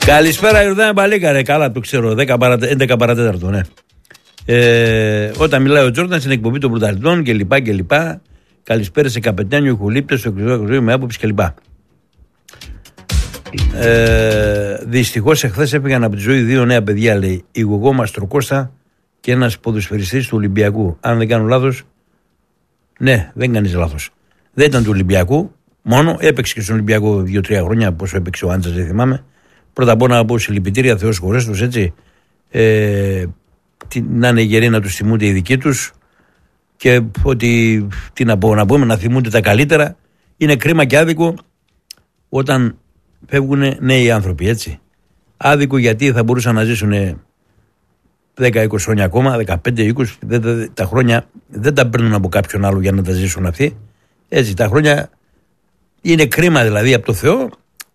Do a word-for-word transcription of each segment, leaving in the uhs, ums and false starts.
Καλησπέρα Ιορδάνη Μπαλίκα, καλά το ξέρω, έντεκα παρατέταρτο, ναι. Ε, όταν μιλάει ο Τζόρνταν στην εκπομπή των πρωταθλητών κλπ. κλπ. Καλησπέρα σε καπετάνιο, ηχολήπτες, στο εκδοτικό με άποψη κλπ. Ε, δυστυχώς εχθές έφυγαν από τη ζωή δύο νέα παιδιά, λέει. Η Γογό Μαστροκώστα και ένας ποδοσφαιριστής του Ολυμπιακού. Αν δεν κάνω λάθος, ναι, δεν κάνεις λάθος. Δεν ήταν του Ολυμπιακού, μόνο έπαιξε και στον Ολυμπιακό δύο τρία χρόνια. Πόσο έπαιξε ο Άντζας, δεν θυμάμαι. Πρώτα απ' όλα να πω συλληπιτήρια, Θεός χωρές τους, έτσι. Ε, να είναι γεροί να τους θυμούνται οι δικοί τους και ότι, τι να πω, να πούμε, να θυμούνται τα καλύτερα. Είναι κρίμα και άδικο όταν φεύγουν νέοι άνθρωποι, έτσι. Άδικο γιατί θα μπορούσαν να ζήσουν δέκα είκοσι χρόνια ακόμα, δεκαπέντε είκοσι, τα χρόνια δεν τα παίρνουν από κάποιον άλλο για να τα ζήσουν αυτοί. Έτσι, τα χρόνια είναι κρίμα δηλαδή από το Θεό,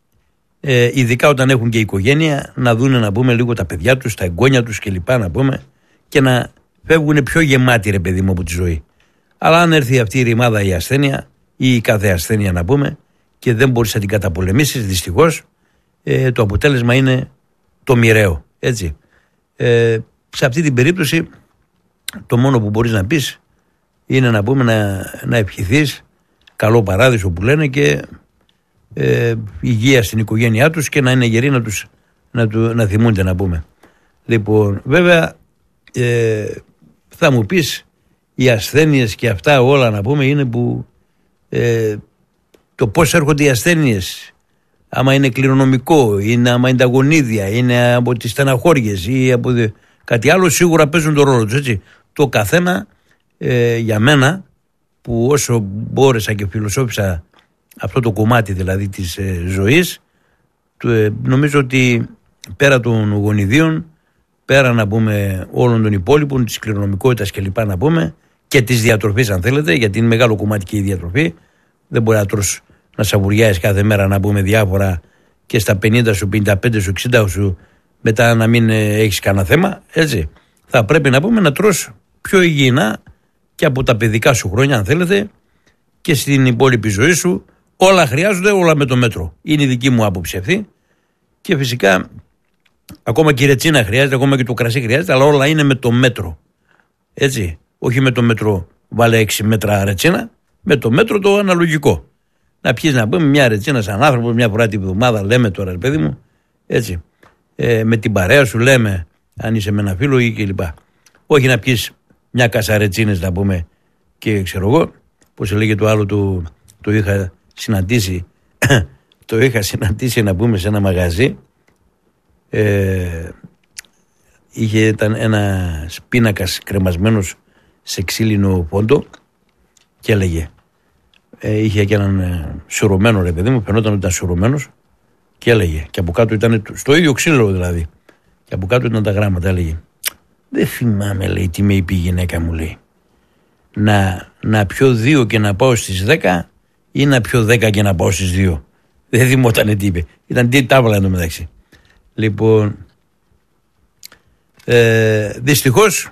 ε, ειδικά όταν έχουν και οικογένεια, να δούνε, να πούμε, λίγο τα παιδιά τους, τα εγγόνια τους κλπ. Να πούμε, και να φεύγουν πιο γεμάτοι, ρε παιδί μου, από τη ζωή. Αλλά αν έρθει αυτή η ρημάδα, η ασθένεια ή η κάθε ασθένεια, να πούμε, και δεν μπορείς να την καταπολεμήσεις, δυστυχώς, ε, το αποτέλεσμα είναι το μοιραίο, έτσι. Ε, σε αυτή την περίπτωση το μόνο που μπορείς να πεις είναι, να πούμε, να, να ευχηθείς καλό παράδεισο που λένε και ε, υγεία στην οικογένειά τους και να είναι γεροί να, τους, να, του, να θυμούνται, να πούμε. Λοιπόν, βέβαια ε, θα μου πεις, οι ασθένειες και αυτά όλα, να πούμε, είναι που ε, το πώς έρχονται οι ασθένειες, άμα είναι κληρονομικό, είναι άμα είναι τα γονίδια, είναι από τις στεναχώριες ή από κάτι άλλο, σίγουρα παίζουν τον ρόλο τους, έτσι. Το καθένα, ε, για μένα, που όσο μπόρεσα και φιλοσόφισα αυτό το κομμάτι δηλαδή της ε, ζωής, το, ε, νομίζω ότι πέρα των γονιδίων, πέρα, να πούμε, όλων των υπόλοιπων, της κληρονομικότητας κλπ, να πούμε, και της διατροφής, αν θέλετε, γιατί είναι μεγάλο κομμάτι και η διατροφή. Δεν μπορεί να τρως, να σαβουριάζεις κάθε μέρα, να πούμε, διάφορα και στα πενήντα σου, πενήντα πέντε σου, εξήντα σου, μετά να μην ε, έχεις κανένα θέμα, έτσι. Θα πρέπει, να πούμε, να τρως πιο υγιεινά και από τα παιδικά σου χρόνια, αν θέλετε, και στην υπόλοιπη ζωή σου. Όλα χρειάζονται, όλα με το μέτρο. Είναι η δική μου άποψη αυτή. Και φυσικά, ακόμα και η ρετσίνα χρειάζεται, ακόμα και το κρασί χρειάζεται, αλλά όλα είναι με το μέτρο. Έτσι. Όχι με το μέτρο, βάλε έξι μέτρα ρετσίνα, με το μέτρο το αναλογικό. Να πιεις, να πούμε, μια ρετσίνα σαν άνθρωπο, μια φορά την εβδομάδα, λέμε τώρα, ρε παιδί μου, έτσι. Ε, με την παρέα σου, λέμε, αν είσαι με ένα φίλο ή κλπ. Όχι να πιεις μια κασαρετσίνες, να πούμε, και ξέρω εγώ, πώς λέγεται το άλλο, το, το είχα συναντήσει, το είχα συναντήσει, να πούμε, σε ένα μαγαζί. Ε, είχε, ήταν ένας πίνακας κρεμασμένος σε ξύλινο πόντο και έλεγε, ε, είχε και έναν ε, σουρωμένο, ρε παιδί μου, φαινόταν ότι ήταν σουρωμένος και έλεγε, και από κάτω ήταν στο ίδιο ξύλο δηλαδή, και από κάτω ήταν τα γράμματα, έλεγε, δεν θυμάμαι, λέει, τι με είπε η γυναίκα μου, λέει, να, να πιω δύο και να πάω στις δέκα ή να πιω δέκα και να πάω στις δύο. Δεν θυμόταν τι είπε, ήταν τι τάβλα εν τω μεταξύ. Λοιπόν, ε, δυστυχώς,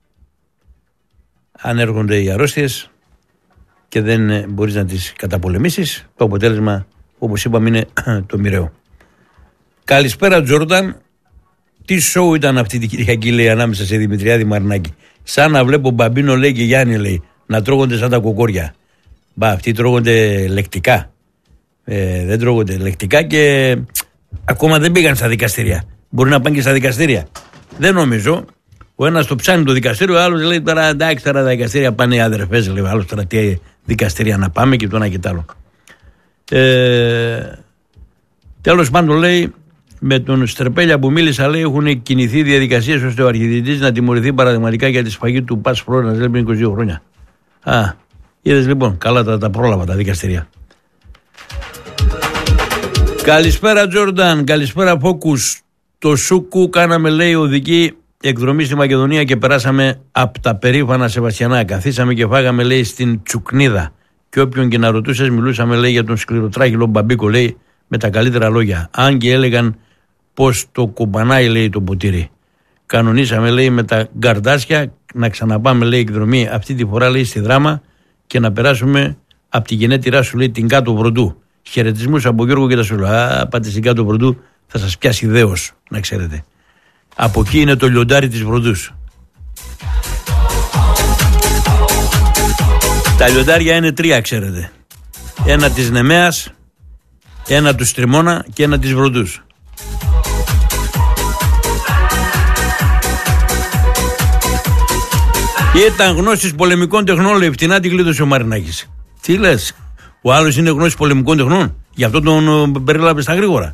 αν έρχονται οι αρρώστιες και δεν μπορείς να τις καταπολεμήσεις, το αποτέλεσμα, όπως είπαμε, είναι το μοιραίο. Καλησπέρα, Τζόρνταν. Τι σοου ήταν αυτή την Κυριακή, λέει, ανάμεσα σε Δημητριάδη Μαρινάκη. Σαν να βλέπω Μπαμπίνο, λέει, και Γιάννη, λέει, να τρώγονται σαν τα κοκόρια. Μπα, αυτοί τρώγονται λεκτικά. Ε, δεν τρώγονται λεκτικά και ακόμα δεν πήγαν στα δικαστήρια. Μπορεί να πάνε και στα δικαστήρια. Δεν νομίζω. Ο ένας το ψάχνει το δικαστήριο, ο άλλος λέει, τώρα εντάξει, τώρα τα δικαστήρια πάνε οι αδερφές, λέει, ο άλλος τώρα τι δικαστήρια να πάμε και το ένα και το άλλο. Ε, τέλος πάντων, λέει, με τον Στερπέλια που μίλησα, λέει, έχουν κινηθεί διαδικασίες ώστε ο αρχιδιετής να τιμωρηθεί παραδειγματικά για τη σφαγή του Πας Φλόρενας, λέει, πριν είκοσι δύο χρόνια. Α, είδες λοιπόν, καλά τα, τα πρόλαβα τα δικαστήρια. Καλησπέρα, Τζόρνταν, καλησπέρα, Φόκους. Το Σούκου κάναμε, λέει, οδική εκδρομή στη Μακεδονία και περάσαμε από τα περήφανα Σεβαστιανά. Καθίσαμε και φάγαμε, λέει, στην Τσουκνίδα. Και όποιον και να ρωτούσες, μιλούσαμε, λέει, για τον σκληροτράχυλο Μπαμπίκο, λέει, με τα καλύτερα λόγια. Αν και έλεγαν πως το κουμπανάει, λέει, το ποτήρι. Κανονίσαμε, λέει, με τα γκαρντάσια να ξαναπάμε, λέει, εκδρομή αυτή τη φορά, λέει, στη Δράμα και να περάσουμε από τη γενέτειρά σου, λέει, την Κάτω Βροντού. Χαιρετισμούς από Γιώργο και τα Σούλα. Α, πάτε στην Κάτω Βροντού, Θα σας πιάσει δέος, να ξέρετε. Από εκεί είναι το λιοντάρι της Βροντούς. Τα λιοντάρια είναι τρία, ξέρετε. Ένα της Νεμέας, ένα του Στριμώνα και ένα της Βροντούς. Ήταν γνώσης πολεμικών τεχνών, λέει, φτηνά την κλείδωσε ο Μαρινάκης. Τι λες, ο άλλος είναι γνώσης πολεμικών τεχνών, γι' αυτό τον περίλαβε στα γρήγορα.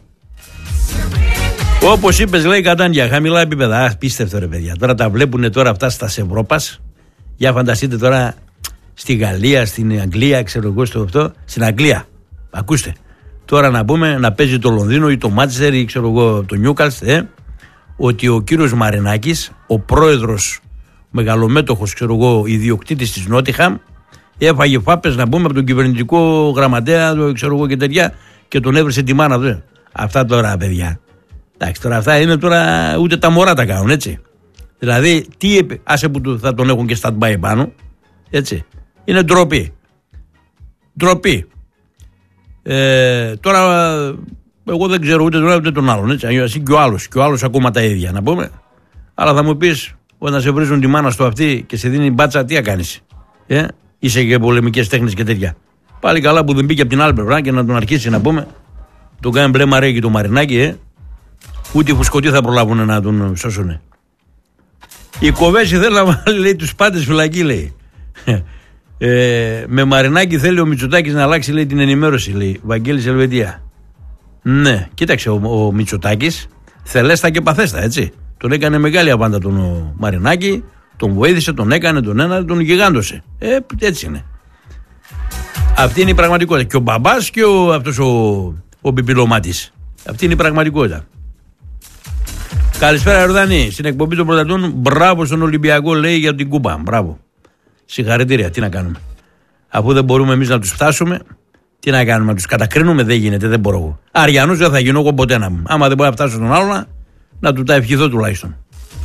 Όπως είπες, λέει, κατάντια, χαμηλά επίπεδα. Α, πίστευτο ρε παιδιά. Τώρα τα βλέπουν τώρα αυτά στα Ευρώπας. Για φανταστείτε τώρα στη Γαλλία, στην Αγγλία, ξέρω εγώ στο αυτό. Στην Αγγλία. Ακούστε. Τώρα να πούμε να παίζει το Λονδίνο ή το Μάντσεστερ ή ξέρω εγώ το Νιούκαλστ, ε, ότι ο κύριος Μαρινάκης, ο πρόεδρος, μεγαλομέτωχος, ξέρω εγώ, ιδιοκτήτης της Νότιχαμ, έφαγε φάπες να πούμε από τον κυβερνητικό γραμματέα, ξέρω εγώ και τέτοια, και τον έβρισε τη μάνα του. Αυτά τώρα, παιδιά. Εντάξει, τώρα αυτά είναι τώρα, ούτε τα μωρά τα κάνουν, έτσι. Δηλαδή, τι, άσε που θα τον έχουν και stand-by πάνω, έτσι. Είναι ντροπή. Ντροπή. Ε, τώρα, εγώ δεν ξέρω ούτε τον ένα ούτε τον άλλον, έτσι. Εσύ και ο άλλος, και ο άλλος ακόμα τα ίδια, να πούμε. Αλλά θα μου πεις, όταν σε βρίζουν τη μάνα στο αυτή και σε δίνει μπάτσα, τι θα κάνεις. Ε? Είσαι και πολεμικές τέχνες και τέτοια. Πάλι καλά που δεν μπήκε από την άλλη πλευρά και να τον αρχίσει να πούμε. Τον κάνει μπλε μαρέκι το Μαρινάκι, ε. Ούτε οι φουσκωτοί θα προλάβουν να τον σώσουν. Η Κοβέση θέλει να βάλει, λέει, τους πάντες φυλακή, λέει. Ε, με Μαρινάκι θέλει ο Μητσοτάκης να αλλάξει, λέει, την ενημέρωση, λέει. Βαγγέλης Ελβετία. Ναι, κοίταξε, ο, ο Μητσοτάκης θελέστα και παθέστα, έτσι. Τον έκανε μεγάλη αβάντα τον ο Μαρινάκη, τον βοήθησε, τον έκανε, τον ένα, τον γιγάντωσε. Ε, έτσι είναι. Αυτή είναι η πραγματικότητα. Και ο μπαμπάς και ο, αυτός ο, ο πιπιλωμάτης. Αυτή είναι η πραγματικότητα. Καλησπέρα, Ιορδάνη. Στην εκπομπή των πρωτατών, μπράβο στον Ολυμπιακό, λέει, για την Κούπα. Μπράβο. Συγχαρητήρια. Τι να κάνουμε. Αφού δεν μπορούμε εμείς να τους φτάσουμε, τι να κάνουμε. Να τους κατακρίνουμε, δεν γίνεται, δεν μπορώ εγώ. Αριανός δεν θα γίνω εγώ ποτέ να μου. Άμα δεν μπορεί να φτάσω στον άλλον, να του τα ευχηθώ τουλάχιστον.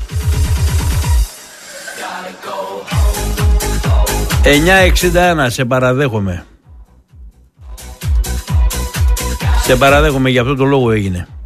εννιά εξήντα ένα, σε παραδέχομαι. Σε παραδέχομαι, για αυτό το λόγο έγινε.